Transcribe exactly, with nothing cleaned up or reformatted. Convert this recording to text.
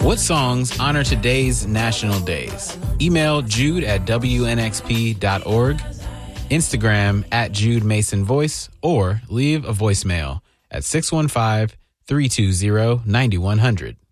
What songs honor today's national days? Email Jude at W N X P dot org, Instagram at Jude Mason Voice, or leave a voicemail at six one five, three two zero, nine one zero zero.